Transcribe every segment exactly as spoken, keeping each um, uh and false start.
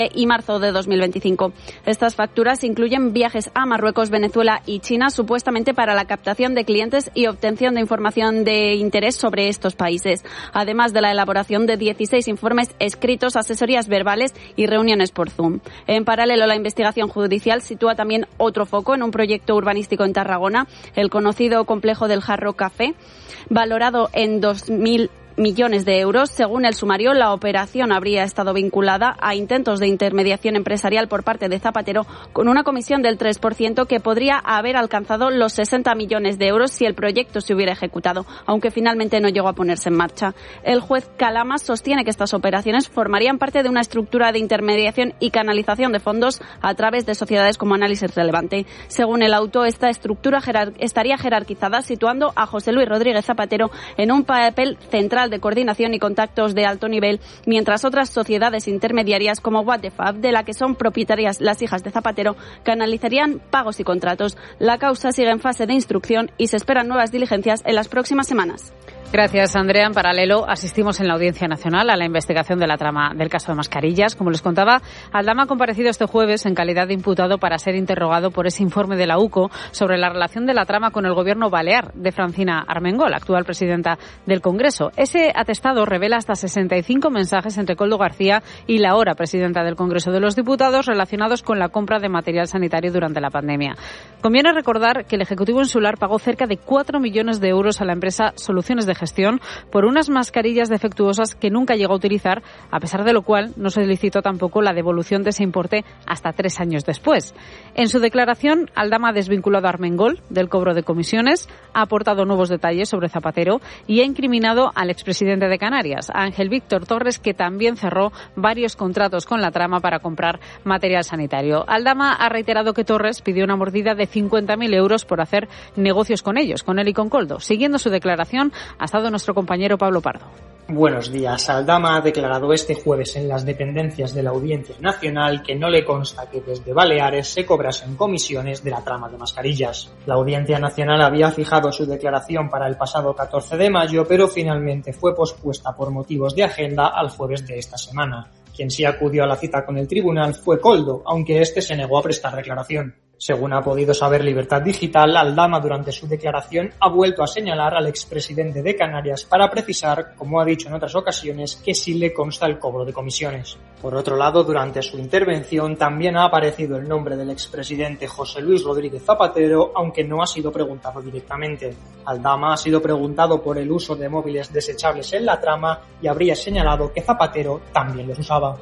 y marzo de dos mil veinticinco. Estas facturas incluyen viajes a Marruecos, Venezuela y China, supuestamente para la captación de clientes y obtención de información de interés sobre estos países, además de la elaboración de dieciséis informes escritos, asesorías verbales y reuniones por Zoom. En paralelo, la investigación judicial sitúa también otro foco en un proyecto urbanístico en Tarragona, el conocido complejo del Jarro Café, valorado en dos mil millones de euros. Según el sumario, la operación habría estado vinculada a intentos de intermediación empresarial por parte de Zapatero, con una comisión del tres por ciento que podría haber alcanzado los sesenta millones de euros si el proyecto se hubiera ejecutado, aunque finalmente no llegó a ponerse en marcha. El juez Calama sostiene que estas operaciones formarían parte de una estructura de intermediación y canalización de fondos a través de sociedades como Análisis Relevante. Según el auto, esta estructura jerar- estaría jerarquizada, situando a José Luis Rodríguez Zapatero en un papel central de coordinación y contactos de alto nivel, mientras otras sociedades intermediarias como What the Fab, de la que son propietarias las hijas de Zapatero, canalizarían pagos y contratos. La causa sigue en fase de instrucción y se esperan nuevas diligencias en las próximas semanas. Gracias, Andrea. En paralelo, asistimos en la Audiencia Nacional a la investigación de la trama del caso de mascarillas. Como les contaba, Aldama ha comparecido este jueves en calidad de imputado para ser interrogado por ese informe de la U C O sobre la relación de la trama con el gobierno balear de Francina Armengol, actual presidenta del Congreso. Ese atestado revela hasta sesenta y cinco mensajes entre Koldo García y la ahora presidenta del Congreso de los Diputados relacionados con la compra de material sanitario durante la pandemia. Conviene recordar que el Ejecutivo Insular pagó cerca de cuatro millones de euros a la empresa Soluciones de Gestión por unas mascarillas defectuosas que nunca llegó a utilizar, a pesar de lo cual no se licitó tampoco la devolución de ese importe hasta tres años después. En su declaración, Aldama ha desvinculado a Armengol del cobro de comisiones, ha aportado nuevos detalles sobre Zapatero y ha incriminado al expresidente de Canarias, a Ángel Víctor Torres, que también cerró varios contratos con la trama para comprar material sanitario. Aldama ha reiterado que Torres pidió una mordida de cincuenta mil euros por hacer negocios con ellos, con él y con Koldo. Siguiendo su declaración, ha estado nuestro compañero Pablo Pardo. Buenos días. Aldama ha declarado este jueves en las dependencias de la Audiencia Nacional que no le consta que desde Baleares se cobrasen comisiones de la trama de mascarillas. La Audiencia Nacional había fijado su declaración para el pasado catorce de mayo, pero finalmente fue pospuesta por motivos de agenda al jueves de esta semana. Quien sí acudió a la cita con el tribunal fue Koldo, aunque este se negó a prestar declaración. Según ha podido saber Libertad Digital, Aldama durante su declaración ha vuelto a señalar al expresidente de Canarias para precisar, como ha dicho en otras ocasiones, que sí le consta el cobro de comisiones. Por otro lado, durante su intervención también ha aparecido el nombre del expresidente José Luis Rodríguez Zapatero, aunque no ha sido preguntado directamente. Aldama ha sido preguntado por el uso de móviles desechables en la trama y habría señalado que Zapatero también los usaba.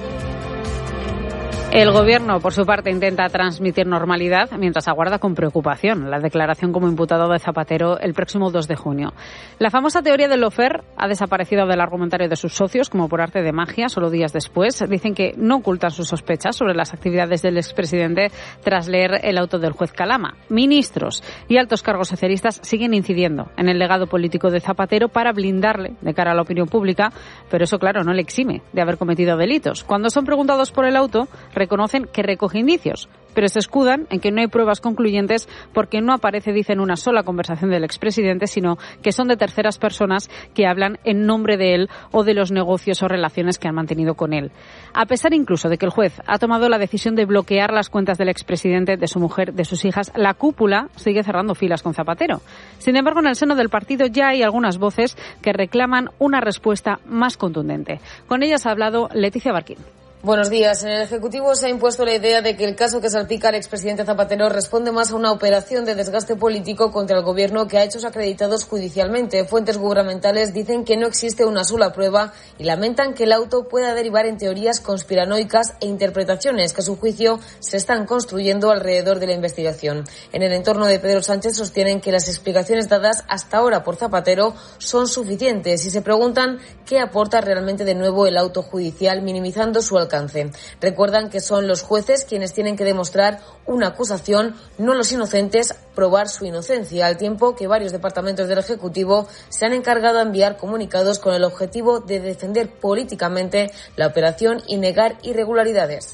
El Gobierno, por su parte, intenta transmitir normalidad mientras aguarda con preocupación la declaración como imputado de Zapatero el próximo dos de junio. La famosa teoría del lawfare ha desaparecido del argumentario de sus socios como por arte de magia solo días después. Dicen que no ocultan sus sospechas sobre las actividades del expresidente tras leer el auto del juez Calama. Ministros y altos cargos socialistas siguen incidiendo en el legado político de Zapatero para blindarle de cara a la opinión pública, pero eso, claro, no le exime de haber cometido delitos. Cuando son preguntados por el auto, reconocen que recoge indicios, pero se escudan en que no hay pruebas concluyentes porque no aparece, dicen, una sola conversación del expresidente, sino que son de terceras personas que hablan en nombre de él o de los negocios o relaciones que han mantenido con él. A pesar incluso de que el juez ha tomado la decisión de bloquear las cuentas del expresidente, de su mujer, de sus hijas, la cúpula sigue cerrando filas con Zapatero. Sin embargo, en el seno del partido ya hay algunas voces que reclaman una respuesta más contundente. Con ellas ha hablado Leticia Barquín. Buenos días. En el Ejecutivo se ha impuesto la idea de que el caso que salpica al expresidente Zapatero responde más a una operación de desgaste político contra el Gobierno que a hechos acreditados judicialmente. Fuentes gubernamentales dicen que no existe una sola prueba y lamentan que el auto pueda derivar en teorías conspiranoicas e interpretaciones que a su juicio se están construyendo alrededor de la investigación. En el entorno de Pedro Sánchez sostienen que las explicaciones dadas hasta ahora por Zapatero son suficientes y se preguntan qué aporta realmente de nuevo el auto judicial, minimizando su alcance. Recuerdan que son los jueces quienes tienen que demostrar una acusación, no los inocentes probar su inocencia, al tiempo que varios departamentos del Ejecutivo se han encargado de enviar comunicados con el objetivo de defender políticamente la operación y negar irregularidades.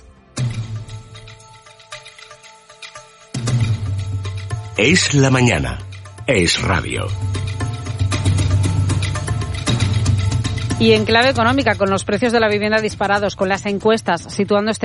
Es la mañana. Es radio. Y en clave económica, con los precios de la vivienda disparados, con las encuestas situando este